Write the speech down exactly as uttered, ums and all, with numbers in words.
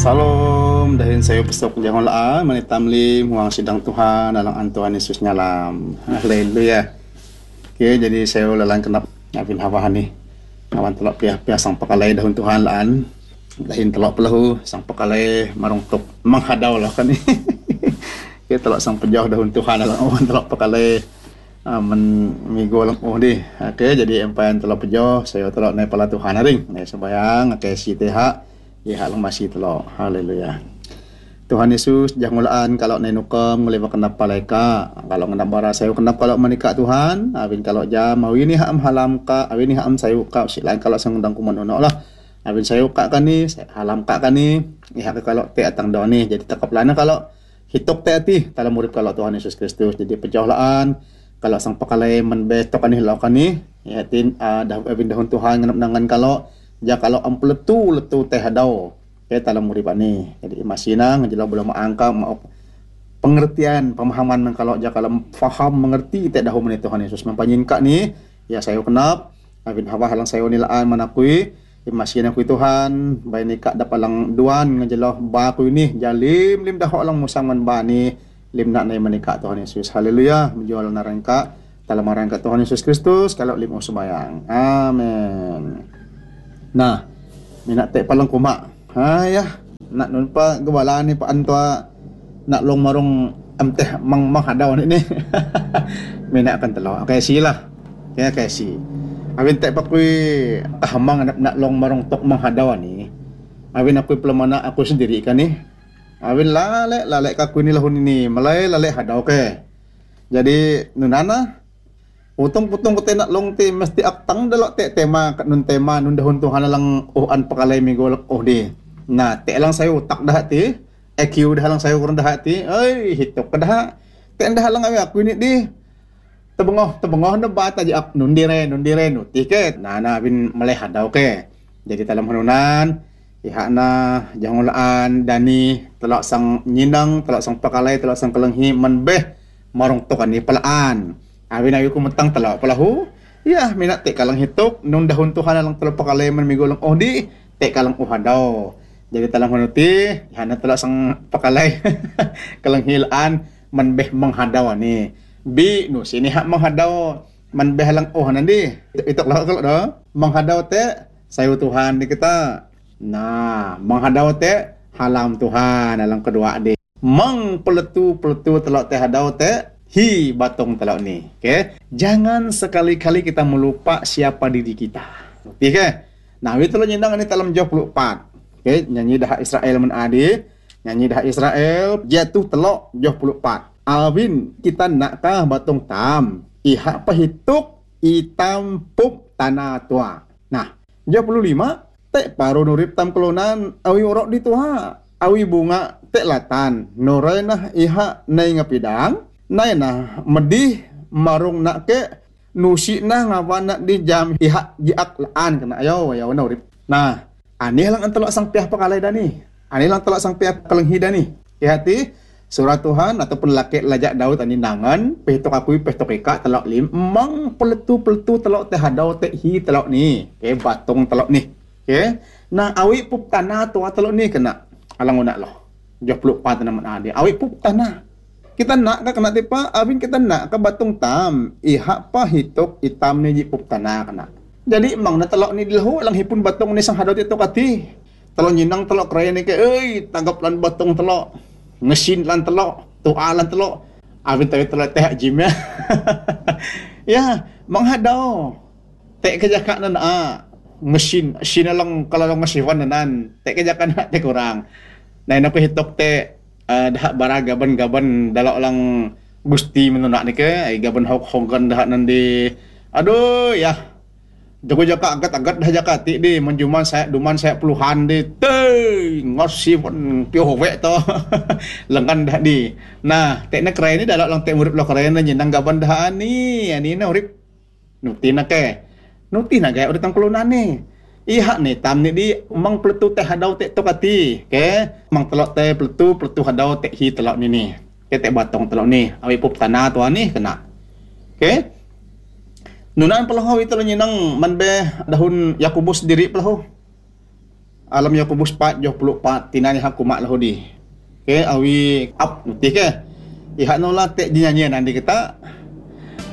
Salam dahin sayo besok jangan la manitam lim huang sidang Tuhan dalam Tuhan Yesus nyalam. Haleluya. Oke, jadi saya lalang kenap ngapin hawa ni. Ngawan telok pia-pia sang pekalai dahun Tuhan laan. Dahin telok pelahu sang pekalai marung tok menghadau lah kan ni. Oke, telok sang pejauh dahun Tuhan dalam awan telok pekalai uh, men migo lang oh di. Oke, jadi empan telok pejauh saya telok naik pala Tuhan ring. Naik sembayang oke si teha. Ya halang masih telok. Haleluya. Tuhan Yesus jangan ulaan kalau nenukam ngulai kenap palaika. Kalau ngenap bara sayo kenap kalau menikah Tuhan. Awin kalau jam awin ni ham halam ka, awin ni ham sayo ka silain kalau sang undang kuman ono lah. Awin sayo ka kan ni, halam ka kan ni. Ya kalau te atang do ni jadi takap lana kalau hitok te ati dalam murid kalau Tuhan Yesus Kristus jadi pejaulaan. Kalau sang pakalai menbetok kan ni lakukan ni. Ya tin uh, dah awin dahun Tuhan ngenap nangan kalau ja kalau ampul letu letu teh hadau ke dalam murid ni jadi masina ngejelau belum angka mau pengertian pemahaman kalau ja kalau faham mengerti teh dahulu menit Tuhan Yesus mempanyin kak ni ya saya kenap abin hawa halang saya nilaan manakui masina kui Tuhan bayi ni kak dapalang duan ngejelau ba kui ni jalim lim dah halang musangan ba ni lim nak nai menikah Tuhan Yesus. Haleluya. Menjual narangka dalam marangka Tuhan Yesus Kristus kalau lim sembayang. Amin. Nah, minat tek palang kumak. Ha ya, nak numpa gewala ni pak antua nak long marung am teh mang mang hadau ni ni. Minat akan telok. Okey silah. Ya okey si. Awin tek pakui hamang nak nak long marung tok mang hadau ni. Awin aku pelemana aku sendiri kan ni. Awin lalek lalek kaku ni lahun ini. Malai lalek hadau ke. Jadi nunana Utong-utong ko nak long te mesti aktang dalok te tema kat nun tema nun dahun Tuhan lang oh an pakalay migo oh di. Nah, te lang sayo tak dah ti. E Q dah lang sayo kurang dah ti. Ai hitok ka dah. Te dah lang awi aku ni di. Tebengoh tebengoh na bata ji ak nun dire nun dire nu tiket. Nah, na bin malay hadaw ke. Jadi dalam hanunan iha na jangulaan dani telok sang nyinang telok sang pakalay telok sang kelenghi menbeh marong tokan ni palaan. Awin ayu kumentang telok pelahu. Ya, minat tek kalang hitok nung dahun Tuhan lang telok pakalay man migolong oh di tek kalang uhadaw. Jadi talang hanuti, hana telok sang pakalay kalang hilaan man beh menghadaw ni. Bi nu sini hak menghadaw man beh lang oh nandi. Itok lah kalau do menghadaw te sayu Tuhan di kita. Nah, menghadaw te halam Tuhan dalam kedua di. Meng peletu-peletu telok te hadau te hi batong telok ni. Okay? Jangan sekali-kali kita melupa siapa diri kita. Okay? Nah, itu lo nyindang ini dalam dua puluh empat. Okay? Nyanyi dah Israel menadi. Nyanyi dah Israel jatuh telok dua puluh empat. Alvin, kita nakkah batong tam. Iha pahituk itam pup tanah tua. Nah, dua puluh lima. Tek paru nurip tam kelonan awi orok di tua. Awi bunga tek latan. Noray nah iha nai ngapidang. Nay na medih marung nak ke nusi na ngawan nak di jam ihak jiak laan kena ayo ayo na urip. Nah, ani lang ang telok sang pihak pakalay dani. Ani lang telok sang pihak kalenghi dani. Hati surat Tuhan ataupun laki lajak Daud ani nangan pehtok akui pehtok ika telok lim mang peletu-peletu telok teh hadau teh hi telok ni. Ke batong telok ni. Ke. Nah, awi pup tanah tua telok ni kena alang unak loh. dua puluh empat nama adi. Awi pup tanah. Kita nak ka kena tipa, abin kita nak ka batung tam. Ihak pa hitok hitam ni jipuk tanah kena. Jadi emang na telok ni dilahu lang hipun batung ni sang hadot itu kati. Telok nyinang telok raya ni ke, euy tanggap lan batung telok. Ngesin lan telok, tua lan telok. Abin tahu telok teh jim ya. Ya, menghadau. Tek kejakan na na. Ngesin, sina lang kalau lang ngesiwan nanan. Tek kejakan na te kurang. Nah, nak hitok te Uh, dah bara gaban-gaban dalok lang gusti menunak ni ke ay gaban hok-hokan dah nandi aduh ya jago jaka agat-agat dah jaka ti di menjuman saya duman saya puluhan di teh ngosi pun pio we to lengan dah di nah tekna keren ni dalok lang tek urip lo keren nyenang gaban dah ani ani na urip nuti na ke nuti na gaya urip tang kelunan ni Iha ni tam ni di mang peletu teh hadau teh tokati ke mang telok teh peletu peletu hadau teh hi telok ni ni ke teh batong telok ni awi pup tanah tuan ni kena ke nunaan pelahu itu nyinang man be dahun Yakobus diri pelahu alam Yakobus empat dua puluh empat tinani hakumat lahudi. Okey, awi up nutih ke. Ihak nola tek dinyanyian andi kita